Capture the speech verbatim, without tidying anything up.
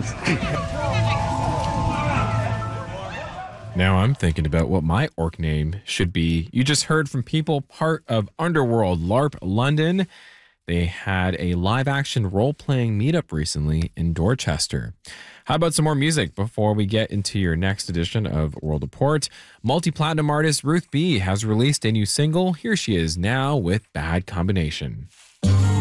songs. Now I'm thinking about what my orc name should be. You just heard from people part of Underworld LARP London. They had a live action role playing meetup recently in Dorchester. How about some more music before we get into your next edition of World Report? Multi platinum artist Ruth B has released a new single. Here she is now with Bad Combination.